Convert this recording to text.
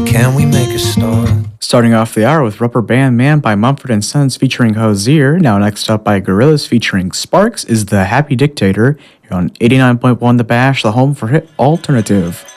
Can we make a start? Starting off the hour with Rubber Band Man by Mumford & Sons featuring Hozier. Now next up by Gorillaz featuring Sparks is The Happy Dictator. Here on 89.1 The Bash, the home for hit alternative.